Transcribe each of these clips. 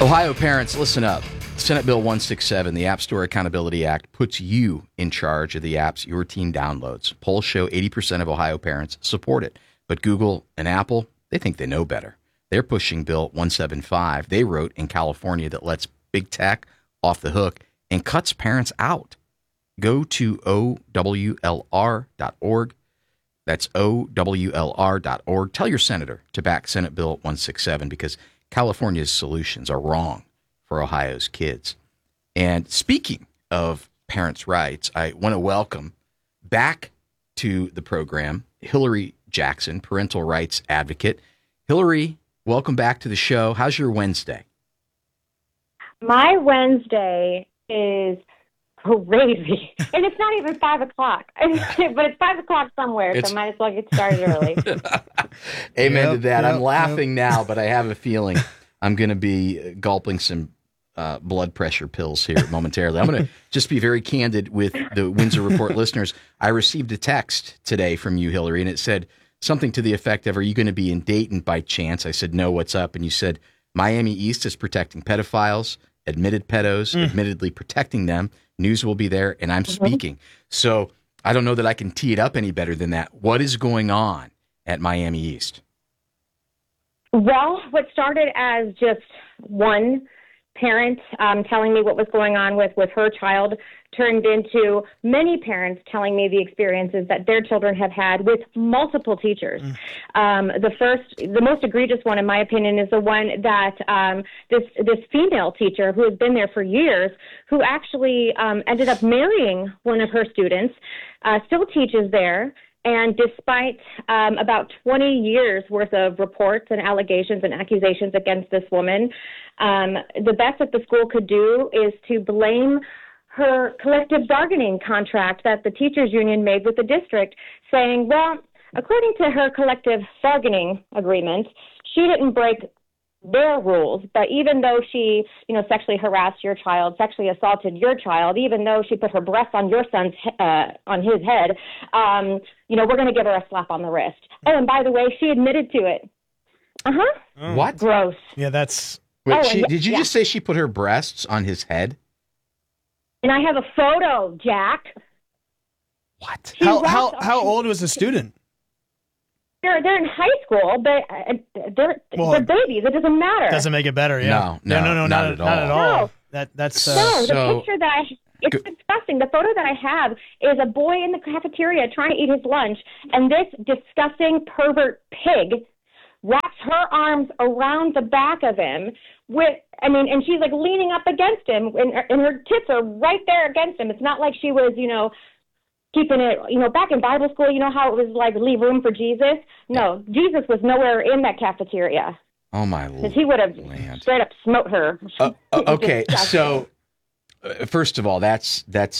Ohio parents, listen up. Senate Bill 167, the App Store Accountability Act, puts you in charge of the apps your teen downloads. Polls show 80% of Ohio parents support it. But Google and Apple, they think they know better. They're pushing Bill 175 they wrote in California that lets big tech off the hook and cuts parents out. Go to OWLR.org. That's OWLR.org. Tell your senator to back Senate Bill 167 because California's solutions are wrong for Ohio's kids. And speaking of parents' rights, I want to welcome back to the program Hillary Jackson, parental rights advocate. Hillary, welcome back to the show. How's your Wednesday? My Wednesday is crazy. And it's not even 5 o'clock. But it's 5 o'clock somewhere, so might as well get started early. Amen to that. I'm laughing now, but I have a feeling I'm going to be gulping some blood pressure pills here momentarily. I'm going to just be very candid with the Windsor Report listeners. I received a text today from you, Hillary, and it said something to the effect of, are you going to be in Dayton by chance? I said, no, what's up? And you said, Miami East is protecting pedophiles, admitted pedos, admittedly protecting them. News will be there, and I'm speaking. So I don't know that I can tee it up any better than that. What is going on at Miami East? Well, what started as just one parent telling me what was going on with her child turned into many parents telling me the experiences that their children have had with multiple teachers. The most egregious one, in my opinion, is the one that this female teacher who has been there for years, who actually ended up marrying one of her students, still teaches there. And despite about 20 years worth of reports and allegations and accusations against this woman, the best that the school could do is to blame her collective bargaining contract that the teachers union made with the district, saying, well, according to her collective bargaining agreement, she didn't break their rules, but even though she, sexually harassed your child, sexually assaulted your child, even though she put her breasts on your son's on his head, we're going to give her a slap on the wrist. Oh, and by the way, she admitted to it. What? Gross. Yeah, that's. Wait, did you just say she put her breasts on his head? And I have a photo, Jack. What? How old was the student? They're in high school, but they're babies. It doesn't matter. Doesn't make it better. Yeah. No, not at all. Not at all. No. That's. The picture that it's disgusting. The photo that I have is a boy in the cafeteria trying to eat his lunch, and this disgusting pervert pig wraps her arms around the back of him and she's like leaning up against him, and her tits are right there against him. It's not like she was, keeping it, back in Bible school, how it was like leave room for Jesus? No, Jesus was nowhere in that cafeteria. Oh, my Lord. Because he would have straight up smote her. Okay, so first of all, that's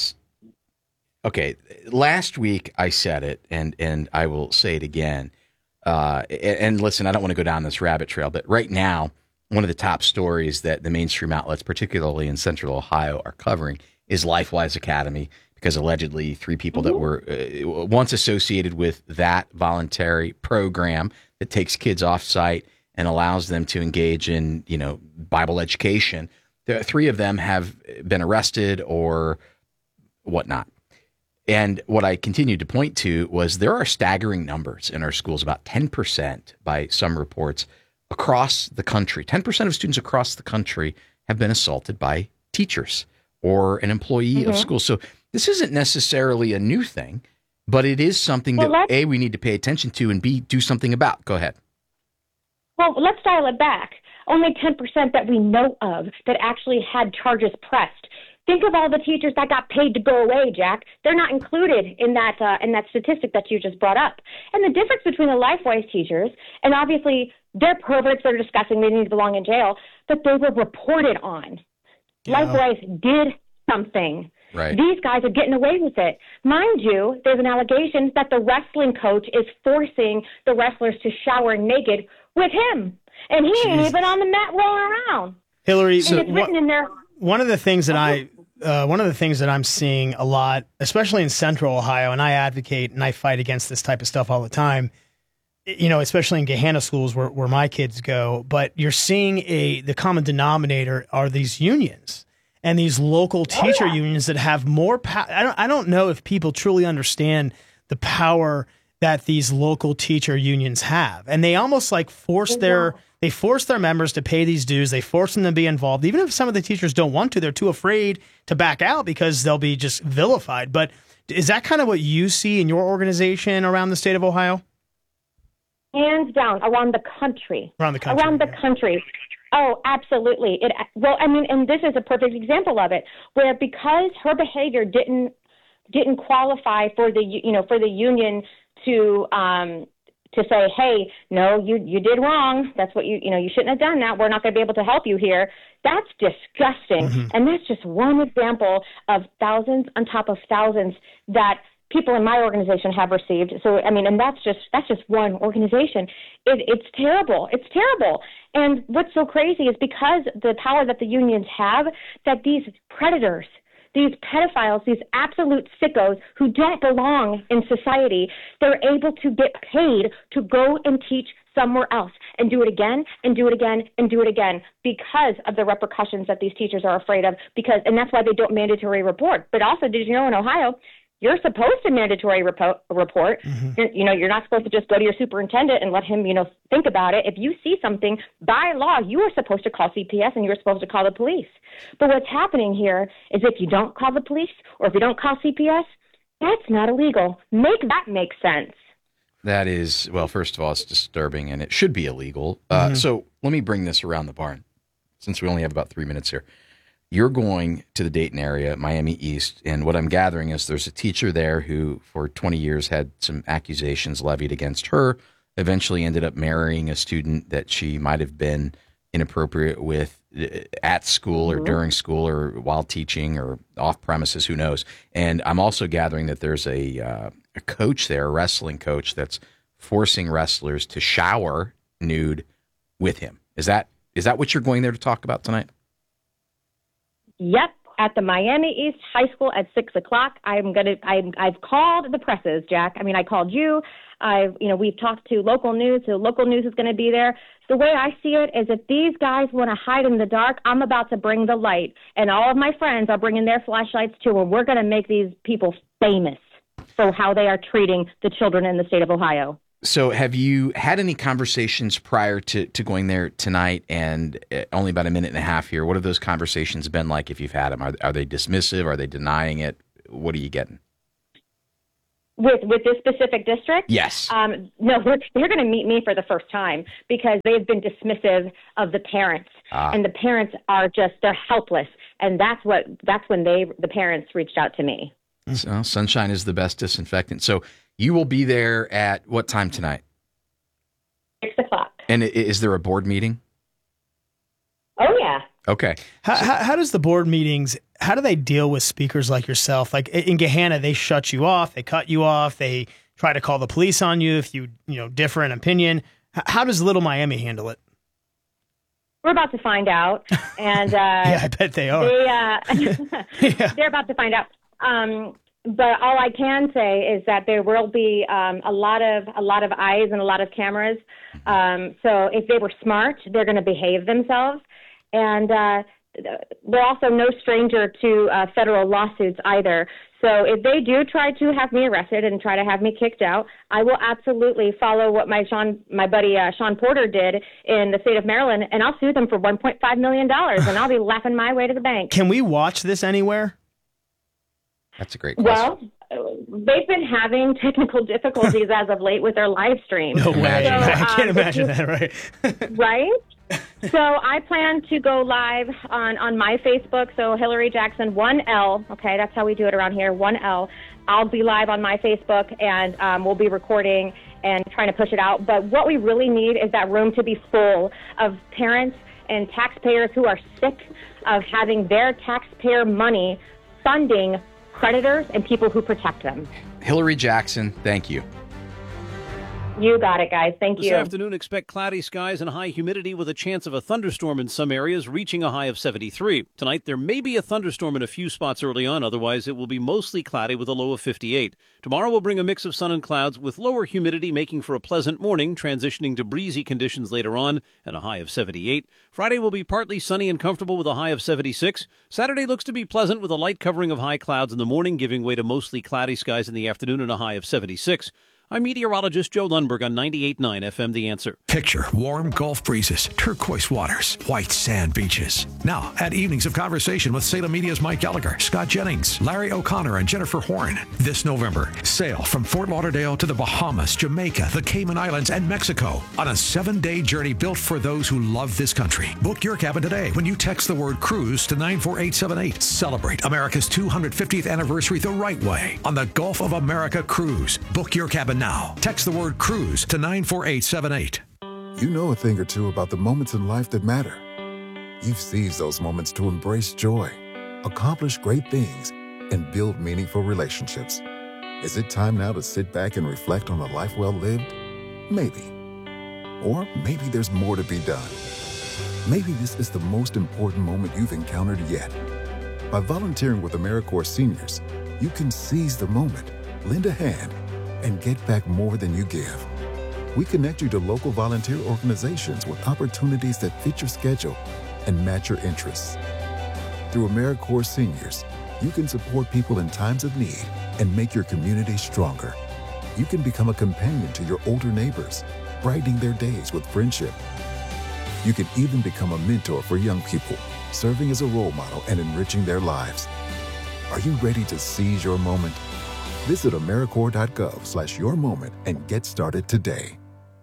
okay. Last week I said it, and I will say it again. And listen, I don't want to go down this rabbit trail, but right now, one of the top stories that the mainstream outlets, particularly in Central Ohio, are covering is LifeWise Academy, because allegedly 3 people that were once associated with that voluntary program that takes kids off site and allows them to engage in, Bible education, 3 of them have been arrested or whatnot. And what I continued to point to was there are staggering numbers in our schools, about 10% by some reports across the country. 10% of students across the country have been assaulted by teachers or an employee of school. So this isn't necessarily a new thing, but it is something that, A, we need to pay attention to, and B, do something about. Go ahead. Well, let's dial it back. Only 10% that we know of that actually had charges pressed. Think of all the teachers that got paid to go away, Jack. They're not included in that statistic that you just brought up. And the difference between the LifeWise teachers, and obviously they're perverts, they're disgusting, they need to belong in jail, but they were reported on. Yeah. LifeWise did something. Right. These guys are getting away with it. Mind you, there's an allegation that the wrestling coach is forcing the wrestlers to shower naked with him. And he ain't even on the mat rolling around. Hillary, and it's written in there. One of the things that I'm seeing a lot, especially in Central Ohio, and I advocate and I fight against this type of stuff all the time, especially in Gahanna schools where my kids go, but you're seeing the common denominator are these unions and these local teacher unions that have more power. I don't know if people truly understand the power that these local teacher unions have. And they almost like force their members to pay these dues. They force them to be involved. Even if some of the teachers don't want to, they're too afraid to back out because they'll be just vilified. But is that kind of what you see in your organization around the state of Ohio? Hands down, around the country. Around the country. Oh, absolutely. And this is a perfect example of it, where because her behavior didn't qualify for the union to say, hey, no, you did wrong. That's what you shouldn't have done that. We're not going to be able to help you here. That's disgusting. Mm-hmm. And that's just one example of thousands on top of thousands that people in my organization have received. So, and that's just one organization. It's terrible. It's terrible. And what's so crazy is because the power that the unions have, that these predators, these pedophiles, these absolute sickos who don't belong in society, they're able to get paid to go and teach somewhere else and do it again and do it again and do it again because of the repercussions that these teachers are afraid of. And that's why they don't mandatory report. But also, did you know in Ohio, you're supposed to mandatory report. Mm-hmm. You're not supposed to just go to your superintendent and let him, think about it. If you see something, by law, you are supposed to call CPS and you're supposed to call the police. But what's happening here is if you don't call the police or if you don't call CPS, that's not illegal. Make that make sense. That is, well, first of all, it's disturbing and it should be illegal. Mm-hmm. So let me bring this around the barn since we only have about 3 minutes here. You're going to the Dayton area, Miami East, and what I'm gathering is there's a teacher there who for 20 years had some accusations levied against her, eventually ended up marrying a student that she might have been inappropriate with at school or during school or while teaching or off premises, who knows. And I'm also gathering that there's a coach there, a wrestling coach, that's forcing wrestlers to shower nude with him. Is that what you're going there to talk about tonight? Yep, at the Miami East High School at 6:00. I've called the presses, Jack. I called you. We've talked to local news. So local news is going to be there. The way I see it is if these guys want to hide in the dark, I'm about to bring the light. And all of my friends are bringing their flashlights too, and we're going to make these people famous for how they are treating the children in the state of Ohio. So have you had any conversations prior to going there tonight, and only about a minute and a half here? What have those conversations been like if you've had them? Are they dismissive? Are they denying it? What are you getting? With this specific district? Yes. No, they're going to meet me for the first time because they've been dismissive of the parents. And the parents are they're helpless. And that's when the parents reached out to me. So sunshine is the best disinfectant. So you will be there at what time tonight? 6:00. And is there a board meeting? Oh, yeah. Okay. How does the board meetings, how do they deal with speakers like yourself? Like in Gahanna, they shut you off, they cut you off, they try to call the police on you if you differ in opinion. How does Little Miami handle it? We're about to find out. And yeah, I bet they are. They're about to find out. But all I can say is that there will be a lot of eyes and a lot of cameras. So if they were smart, they're going to behave themselves. And we're also no stranger to federal lawsuits either. So if they do try to have me arrested and try to have me kicked out, I will absolutely follow what my buddy Sean Porter did in the state of Maryland, and I'll sue them for $1.5 million, and I'll be laughing my way to the bank. Can we watch this anywhere? That's a great question. Well, they've been having technical difficulties as of late with their live stream. No way. So, I can't imagine that, right? Right? So I plan to go live on my Facebook. So Hillary Jackson, 1L. Okay, that's how we do it around here, 1L. I'll be live on my Facebook, and we'll be recording and trying to push it out. But what we really need is that room to be full of parents and taxpayers who are sick of having their taxpayer money funding predators and people who protect them. Hillary Jackson, thank you. You got it, guys. Thank you. This afternoon, expect cloudy skies and high humidity with a chance of a thunderstorm in some areas, reaching a high of 73. Tonight, there may be a thunderstorm in a few spots early on. Otherwise, it will be mostly cloudy with a low of 58. Tomorrow will bring a mix of sun and clouds with lower humidity, making for a pleasant morning, transitioning to breezy conditions later on and a high of 78. Friday will be partly sunny and comfortable with a high of 76. Saturday looks to be pleasant with a light covering of high clouds in the morning, giving way to mostly cloudy skies in the afternoon and a high of 76. I'm meteorologist Joe Lundberg on 98.9 FM The Answer. Picture warm Gulf breezes, turquoise waters, white sand beaches. Now, add evenings of conversation with Salem Media's Mike Gallagher, Scott Jennings, Larry O'Connor, and Jennifer Horn. This November, sail from Fort Lauderdale to the Bahamas, Jamaica, the Cayman Islands, and Mexico on a 7-day journey built for those who love this country. Book your cabin today when you text the word cruise to 94878. Celebrate America's 250th anniversary the right way on the Gulf of America Cruise. Book your cabin now. Text the word cruise to 94878. You know a thing or two about the moments in life that matter. You've seized those moments to embrace joy, accomplish great things, and build meaningful relationships. Is it time now to sit back and reflect on a life well lived? Maybe. Or maybe there's more to be done. Maybe this is the most important moment you've encountered yet. By volunteering with AmeriCorps Seniors, you can seize the moment, lend a hand, and get back more than you give. We connect you to local volunteer organizations with opportunities that fit your schedule and match your interests. Through AmeriCorps Seniors, you can support people in times of need and make your community stronger. You can become a companion to your older neighbors, brightening their days with friendship. You can even become a mentor for young people, serving as a role model and enriching their lives. Are you ready to seize your moment? Visit AmeriCorps.gov/yourmoment and get started today.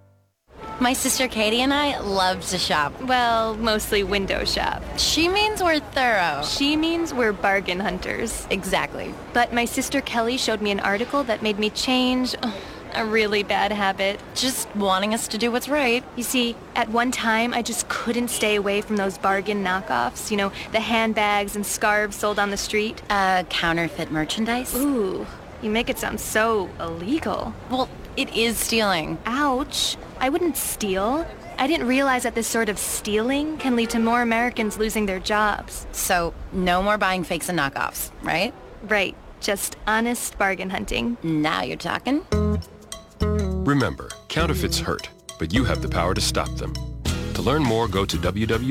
My sister Katie and I love to shop. Well, mostly window shop. She means we're thorough. She means we're bargain hunters. Exactly. But my sister Kelly showed me an article that made me change a really bad habit. Just wanting us to do what's right. You see, at one time, I just couldn't stay away from those bargain knockoffs. You know, the handbags and scarves sold on the street. Counterfeit merchandise? Ooh. You make it sound so illegal. Well, it is stealing. Ouch. I wouldn't steal. I didn't realize that this sort of stealing can lead to more Americans losing their jobs. So, no more buying fakes and knockoffs, right? Right. Just honest bargain hunting. Now you're talking. Remember, counterfeits hurt, but you have the power to stop them. To learn more, go to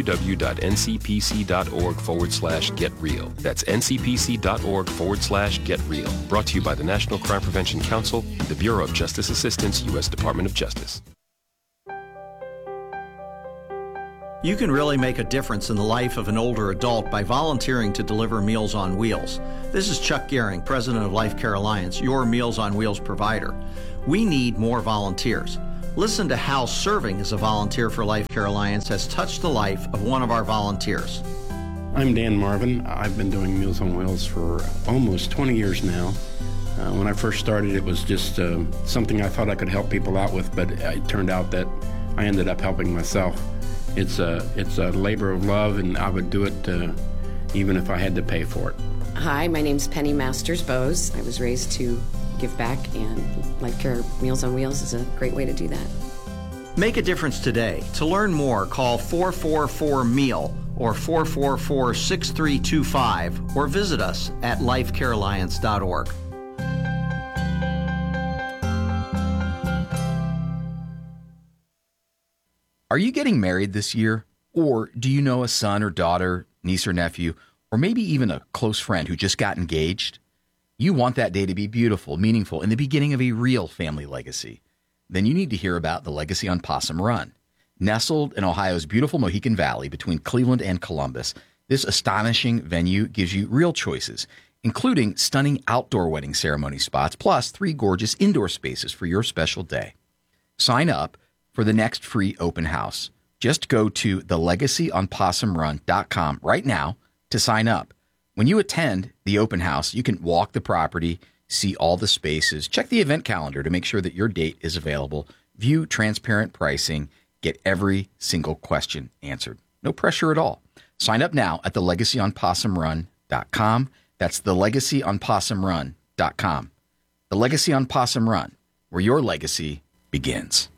www.ncpc.org/getreal. That's ncpc.org/getreal. Brought to you by the National Crime Prevention Council and the Bureau of Justice Assistance, U.S. Department of Justice. You can really make a difference in the life of an older adult by volunteering to deliver Meals on Wheels. This is Chuck Gehring, president of Life Care Alliance, your Meals on Wheels provider. We need more volunteers. Listen to how serving as a volunteer for Life Care Alliance has touched the life of one of our volunteers. I'm Dan Marvin. I've been doing Meals on Wheels for almost 20 years now. When I first started, it was just something I thought I could help people out with, but it turned out that I ended up helping myself. It's a labor of love, and I would do it even if I had to pay for it. Hi, my name's Penny Masters Bose. I was raised to give back, and Life Care Meals on Wheels is a great way to do that. Make a difference today. To learn more, call 444-MEAL or 444-6325 or visit us at lifecarealliance.org. Are you getting married this year? Or do you know a son or daughter, niece or nephew, or maybe even a close friend who just got engaged? You want that day to be beautiful, meaningful, and the beginning of a real family legacy. Then you need to hear about the Legacy on Possum Run. Nestled in Ohio's beautiful Mohican Valley between Cleveland and Columbus, this astonishing venue gives you real choices, including stunning outdoor wedding ceremony spots, plus 3 gorgeous indoor spaces for your special day. Sign up for the next free open house. Just go to thelegacyonpossumrun.com right now to sign up. When you attend the open house, you can walk the property, see all the spaces, check the event calendar to make sure that your date is available, view transparent pricing, get every single question answered. No pressure at all. Sign up now at thelegacyonpossumrun.com. That's thelegacyonpossumrun.com. The Legacy on Possum Run, where your legacy begins.